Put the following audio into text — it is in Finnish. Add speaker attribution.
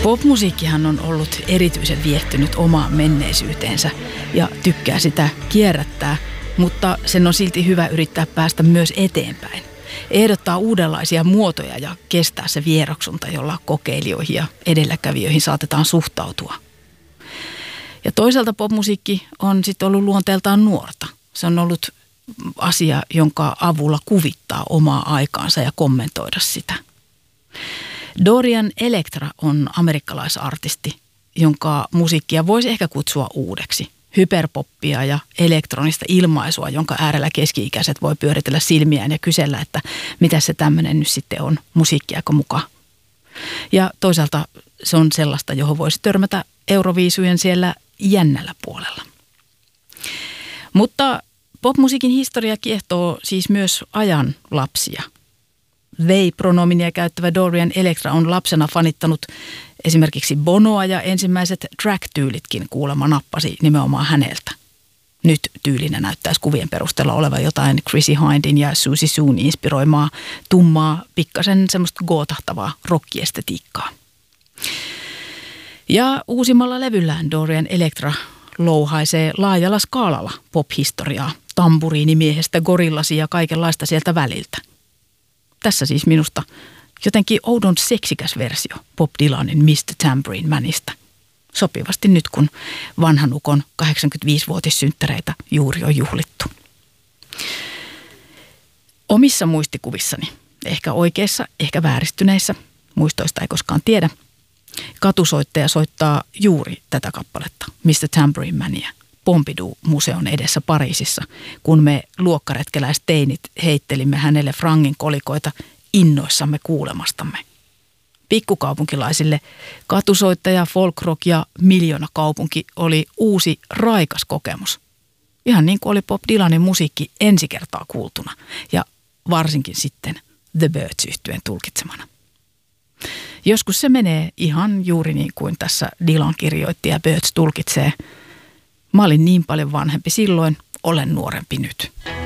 Speaker 1: Popmusiikkihan on ollut erityisen viehtynyt omaan menneisyyteensä ja tykkää sitä kierrättää, mutta sen on silti hyvä yrittää päästä myös eteenpäin. Ehdottaa uudenlaisia muotoja ja kestää se vieroksunta, jolla kokeilijoihin ja edelläkävijöihin saatetaan suhtautua. Ja toisaalta popmusiikki on sitten ollut luonteeltaan nuorta. Se on ollut asia, jonka avulla kuvittaa omaa aikaansa ja kommentoida sitä. Dorian Electra on amerikkalaisartisti, jonka musiikkia voisi ehkä kutsua uudeksi. Hyperpoppia ja elektronista ilmaisua, jonka äärellä keski-ikäiset voi pyöritellä silmiään ja kysellä, että mitä se tämmöinen nyt sitten on musiikkiako mukaan. Ja toisaalta se on sellaista, johon voisi törmätä Euroviisujen siellä jännällä puolella. Mutta popmusiikin historia kiehtoo siis myös ajan lapsia. They-pronominia käyttävä Dorian Electra on lapsena fanittanut esimerkiksi Bonoa ja ensimmäiset track-tyylitkin kuulemma nappasi nimenomaan häneltä. Nyt tyylinä näyttäisi kuvien perusteella olevan jotain Chrissy Hindin ja Susie Soon inspiroimaa tummaa, pikkasen semmoista gootahtavaa rockiestetiikkaa. Ja uusimmalla levyllään Dorian Electra louhaisee laajalla skaalalla pop-historiaa, tamburiinimiehestä gorillasi ja kaikenlaista sieltä väliltä. Tässä siis minusta jotenkin oudon seksikäs versio Bob Dylanin Mr. Tambourine Manista. Sopivasti nyt, kun vanhan ukon 85-vuotissynttäreitä juuri on juhlittu. Omissa muistikuvissani, ehkä oikeissa, ehkä vääristyneissä, muistoista ei koskaan tiedä, katusoittaja soittaa juuri tätä kappaletta, Mr. Tambourine Mania, Pompidou-museon edessä Pariisissa, kun me luokkaretkeläisteinit heittelimme hänelle frangin kolikoita innoissamme kuulemastamme. Pikkukaupunkilaisille katusoittaja, folkrock ja miljoonakaupunki oli uusi raikas kokemus. Ihan niin kuin oli Bob Dylanin musiikki ensi kertaa kuultuna ja varsinkin sitten The Byrds-yhtyeen tulkitsemana. Joskus se menee ihan juuri niin kuin tässä Dylan kirjoitti ja Byrds tulkitsee. Mä olin niin paljon vanhempi silloin, olen nuorempi nyt.